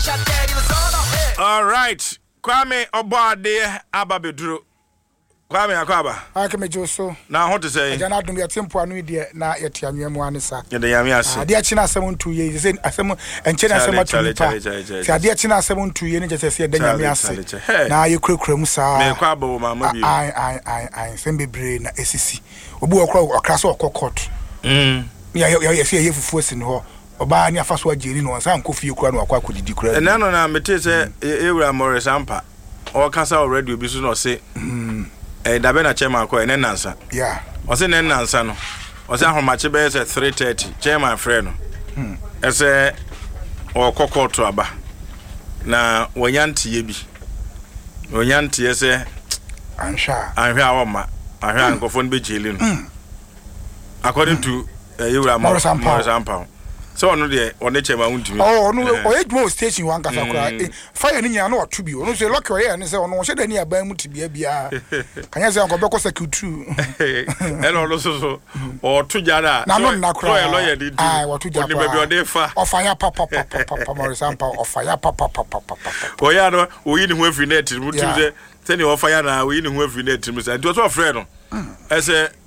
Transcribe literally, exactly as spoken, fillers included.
All right. Kwame Obade Ababeduro. Kwame Akwaba. Aka mejo so. Na ho to say. Jana dum yetempo anu de na yete anwemu anisa. Ye de yame ase. Ade achi na asem ntu ye say asem enche na asem atu nipa. Ti ade achi na asem ntu ye ne je say de nyame ase. Na ye kurakura mu saa. Me kwa ba wo mama bi. Ai ai ai ai sem bebre na esisi. Obi okra okra so okokot. Mm. Ya ya ya say ye fufu asi ne ho. Oba ni afa so ageri no nsa nkofie kura no akwa akodidi kura. Ena no na mete say Ewura Morris Ampa. O kasa already obi so no say. Mm. Eh dabe na chairman ko ene nansa. Yeah. O say ene nansa no. O say ahomache be say three thirty chairman frɛ no. Mm. E say o kokoto aba. Na wonyantie bi. Wonyantie say ansha. Anhwe a wo ma. Ahwe ankofo no be jeli no. According to Ewura Morris Ampa. So ono de one chema untimi. Oh ono o edmo station wan kasa kura. Fire ni nya na otu bi. Ono say lock oye ni say ono wo hye ni aban mu tibia bia. Kanya say onko be ko security. E no lo so so. O tu jara. Na no na kura. So lawyer di. Ah, wo tu jara. Oni be bi o de fa. O fire papa papa papa Morris Ampa o fire papa papa papa. O ya no o yi ni hu afri net mu tu say say ni o fire na o yi ni hu afri net mu say. Do so frɛ no. E say